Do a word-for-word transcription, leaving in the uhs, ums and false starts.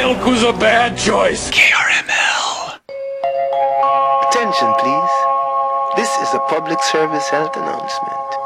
milk was a bad choice. K R M L. Attention, please. This is a public service health announcement.